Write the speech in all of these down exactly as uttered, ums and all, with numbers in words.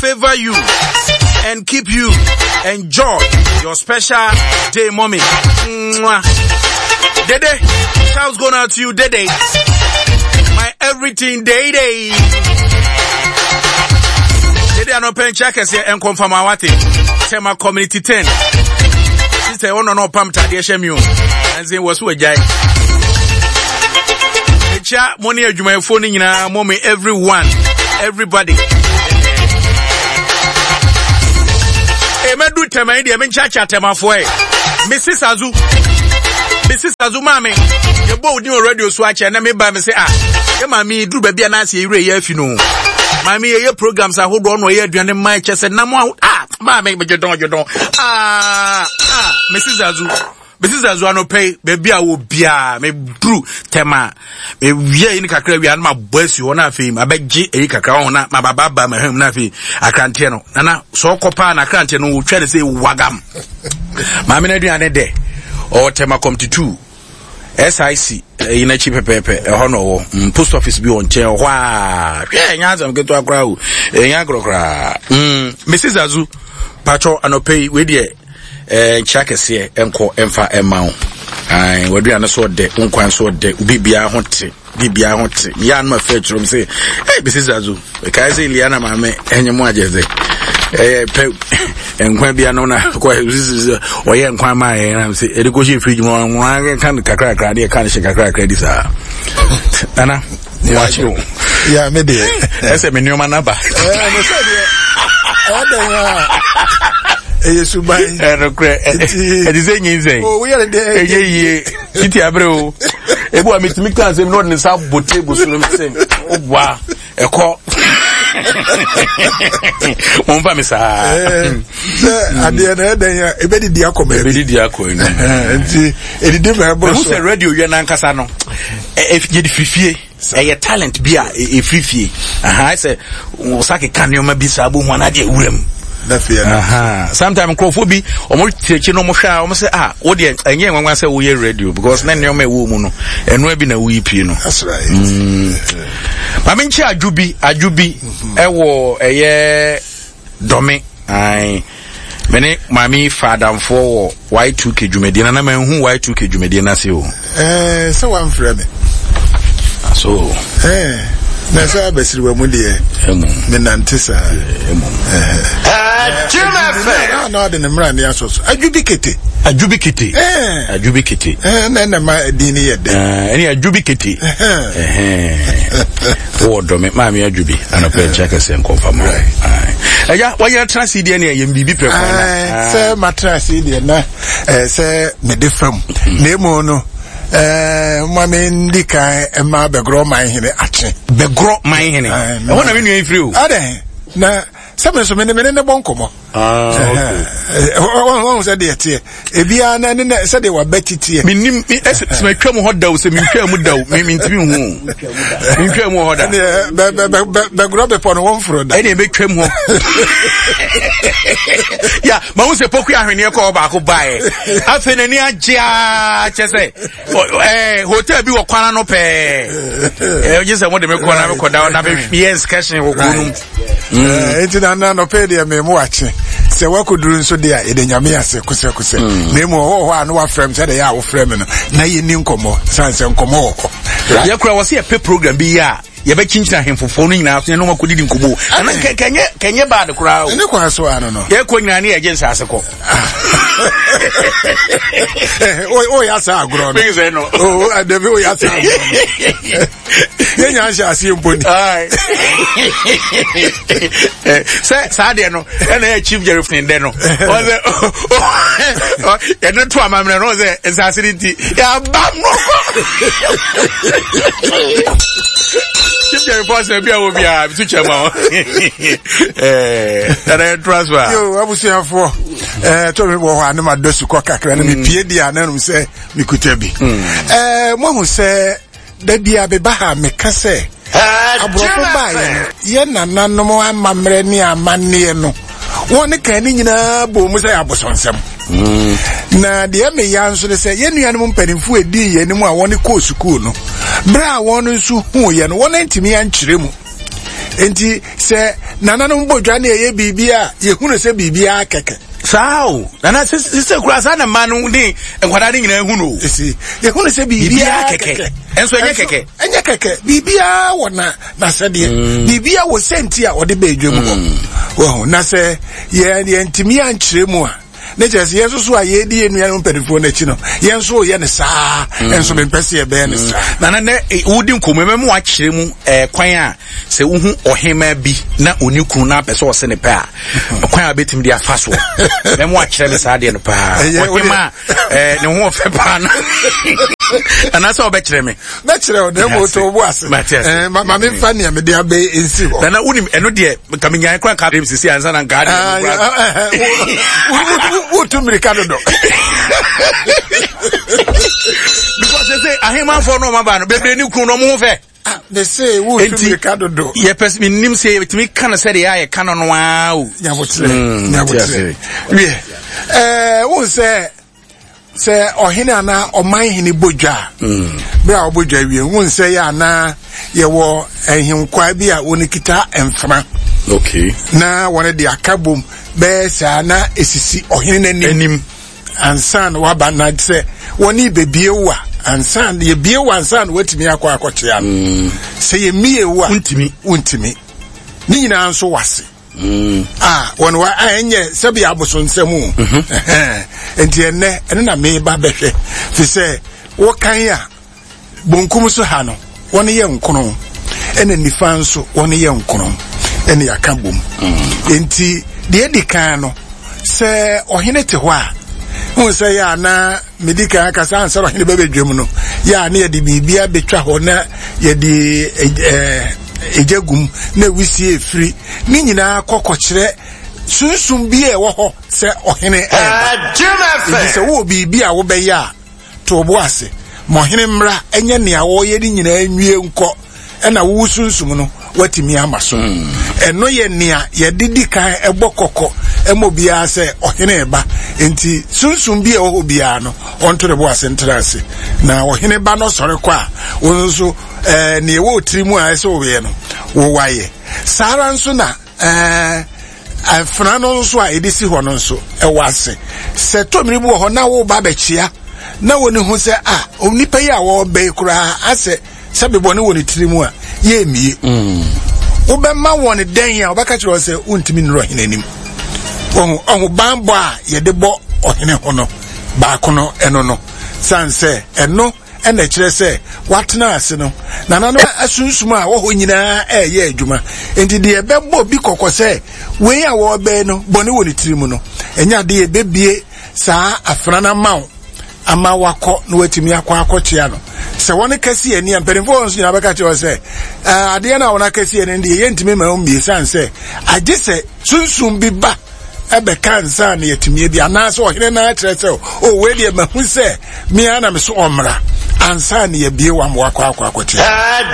favor you and keep you. Enjoy your special day, mommy. Mwah. Dede, shouts going out to you, Dede. My everything, Dede. Dede, I no pen check as and confirm awati. Tema community ten. Sister, one no pam tadi eshemu. And say was we jai. Echa money adwuma phone nyina mommy everyone, everybody. E medu tema ndi e menchacha tema fo e. Missus Azu. Missus Azu mame. Ye bo odi radio so acha na me ba me say ah. E mami duru ba bia na ase ewure ye afi no. Mami ye programs ahodo no ye aduane man chese na mo ah mame me jedon jedon. Ah ah Missus Azu. Missus Azu no pay baby a wo bia me duru tema. Me wie ni kakra wi an ma boasi ho na afi abegye eyi kakra ho na ma baba ba ma ham na afi akrante no nana so kopa na akrante no wo twere say wagam. Mame na aduane de o tema committee two S I C in a cheap pepe a hono post office be on chair wa hwe nyanza mketo akra o enyagro kra mm Missus Azu patro anopay we de eh chakese enko emfa emma ai wadua na so de nkwan so de bibia hote bibia hote ya na fetrum say hey Missus Azu kai say liana mame enyemo ageze eh pe enkwan bia no na ko oye nkwan ma e na say e go she fridge mo nwa kan kakra kakra de kan she kakra kakra di sa ana ya chiwo ya me de ese me nyoma na ba eh mo say de oda ya Yesu bai enokre edize nyinze oh we are there eyeye titi abre o ebu amitimi kan se no ne sa bote bosuno msem ogwa eko mon ba me sa se ade na eden ya ebedi di akoma ebedi di akoma nti edide ba bo so se radio ye na nkasa no e ye di fifie e talent bia e fifie aha se o sake kanyo ma bi sa bo ho na de ewuram. Aha. Sometimes Crawford omo cheche no mo hwa omo say ah wo de enye nwanwa say wo ye radio because na ne o ma wo mu no eno abi na wo ipi no. That's right. Ma me nchi ajubi ajubi ewo eye domi ai mene mami fadamfo wo Y two K dwumedi na na ma hu Y two K dwumedi na se o. Eh so wan frɛ me. So eh na sa besiriwa mu de emu me nantisa emu eh Juma no de nemra ne asoso adwubikete adwubikete eh adwubikete eh na na ma dini yede eh eni adwubikete eh eh wo do me ma me adwubi anope check se confirm eh eja wo ya trans de ne ye mbibi pre kwa na se ma trans de na eh se me de fam na emu no eh mama ndika e ma begro man hene ache begro man hene e wona me nua ifri o ade na sabe so me ne ne bonkomo ah okay won say de tie e bia na ne say de wa betiti minim se me twam ho daw se me twam mu daw me ntimi hu me twam ho da begro be pon won fro da e ne be twam ho ya ma wo se poku ahwene ko ba ko bae afi na ni agya chese eh hotel bi wo kwana no pe eh oje se mo de me kwana me koda na be yes question wo kunum eh enti na na no pe de me mo ache se wakoduru nso de a ede nyame ase kuse kuse na mo ho ho a no wa frame se de ya wo frame no na ye ni nkomo sanse nkomo woko ya kura wose e pe program bi ya ye be chinchina hemfofo no nyina so no makodi di nkomo ana kenye kenye bad kura ne kwa so ano no ye ko nyina ne ye gensa ase ko o o ya sa agro no be no o adebi o ya sa agro ye nya sha ase mponi ai se sa de no e na chief jerifin de no o ze ya no to amamre no ze ensasirity ya ba no chief jerifin be a be a bitu chema eh na transfer yo abusiafo eh to me bo ho anu ma dosu ko kakra na me pie dia na no se me kutabi eh mo hu se da bia be ba ha me kase abrofo ba ye ye nananom amamre ni amanne no won ka ni nyina bo mu se abosonsem na de me ya nso ne se ye nuanom mpanimfu edi ye ni mu a won ko school no bra won nso hu ye no won ntimi ya nkyeremu enti se nananom bodwa na ye bibia ye hunu se bibia keke sao nana sise kura sa na manu ni enkwada ni nyina hunu esi ye hunu se bibia keke enso enye keke enye keke bibia wona na se de bibia wo senti a ode ba edwemu ho na se ye ye ntimi ankyere mu a ne jese yeso so aye di enu ya no pedifo na chi no yenso ye ne saa enso me pese ye be ne saa na na ne wudi nkomeme mu akyere mu eh kwan a se uhu ohema bi na onikunu na pese o se ne pa a kwan a betim di afaso me mu akyere me saa de no pa ohema eh ne ho fe pa na ana so be kyere me be kyere o na mo to bo ase eh ma me fa ne me de abe ensi ho na na unim eno de kaminyan kwan ka dem sisi ansa na ngade Utu Ricardo do. Because they say ahima for no mabano bebre ni kunu no mo fe. They say Utu Ricardo do. Ye person mi nim say etimi kan say dey aye kan no wa o. Nyabotre. Nyabotre. We eh won say say ohene ana oman hene bodwa. Mm. Bra obodwa wie won say ya na ye wo ehinkwa bi a onikita emfra. Okay. Na one de akabom be sa na esisi ohene nanim ansan wa ba na se woni bebie wa ansan ye bie wa ansan watimi akwa akoche ya no se ye mie wa untimi untimi ni nyina nso wase mm ah won wa enye se bia aboso nsemu eh enti enne ene na me ba behwe fi se wo kan ya bonkum so ha no woni ye nkono ene nifa nso woni ye nkono ene yakabom enti de edikan no se ohene te ho a won se ya na medical akasa ansa ohene bebe dwem no ya na ye de bibia betwa ho na ye de eh ejagum na wisi efiri ni nyina kokokyere sunsun bi e wo ho se ohene eh se wo bibia wo be ya to bo ase mo ohene mra enye ne a wo ye di nyina anwie nko ena wo sunsun no watimi amaso eno ye nia ye didi kan ebokoko emobia se ohene eba enti sunsun bi e wo bia no onto de bo ase ntrase na ohene ba no sore kwa wonso eh ne wo trimu a se wo ye no wo waye sara nso na eh afra no nso a edisi ho no nso e wase se tomiri bu ho na wo ba bechia na woni hu se ah onipa yi a wo be kura ase sabe bone woni trimu a ye mie mm ubemma won den ya obaka kire se untimi nro henanim ohun ohun bambo a ye de bo ohene ho no ba kono eno no sanse eno ena kire se watena ase no na na no asunsum a wo ho nyina e ye adwuma enti de ebebo bi kokose we a wo be no bone woni tirimu no enya de e bebie saa afra na mawo ama wako no watimi akwa akochia no se woni kase ani amperefo nso nyina beka che se ade na wona kase ani ndi ye ntimi ma ombie sanse age se sunsun bi ba ebe kansa na yetimi bi anaso ohene na akire se o we de mahu se mi ana me so omra ansa na ye bie wa wako akwa akochia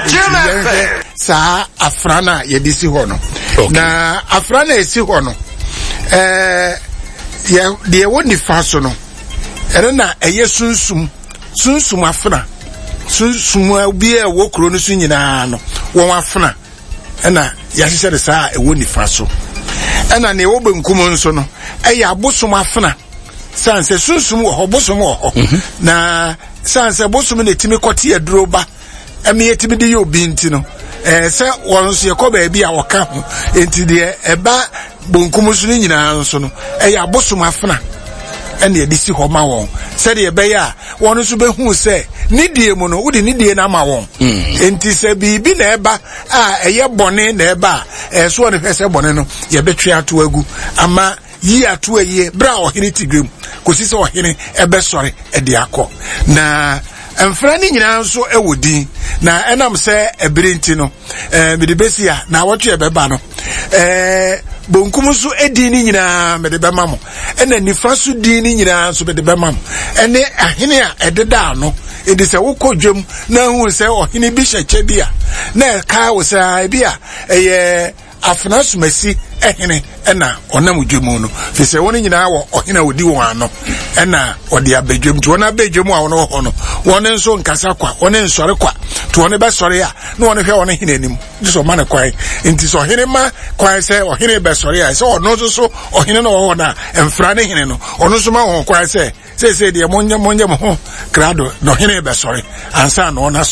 sa afrana ye disi ho no na afrana esi ho no eh ye de woni faso no ere na eye sunsum sunsum afna sunsum abi e wo kro no su nyina no won afna ena ya hye de saa e wo nifa so ena ne wo benkum nso no eye abosum afna sanse sunsum wo bosum wo na sanse bosum ne timi kote aduro ba eme yetimi de yo bi nti no eh se won so ye ko ba bi a woka ho enti de eba bonkum so nyina nso no eye abosum afna ene edisi ho ma won se de be ya won so be hu se nidie mu no udi nidie na ma won enti se bibi na eba a eye bone na eba e so ne hwese bone no ye betwe ato agu ama yi ato aye bra ohene tigwem kosi se ohene ebe sore e de akọ na emfra ni nyina nso ewodi na enam se ebirenti no eh midibesia na wotwe ebeba no eh bonkum so edi ni nyina medebe mamo ena nifa so di ni nyina so medebe mamo ene ahene a ededa no edi se wokodwem na hu se ohene bi hyeche bia na ka wo se bia eye afena somasi ehene ena onam dwemu no fi se woni nyina wo ohene odi won ano ena odi abedwem to wona abedwem a wono ho no won nso nkasa kwa won nsore kwa to won be sore a na won hwe won hene anim so ma ne kwai nti so hene ma kwai se ohene be sore a se ono so so ohene no wo na emfra ne hene no ono so ma won kwai se se se de monye monye mo krado no hene be sore ansa na ona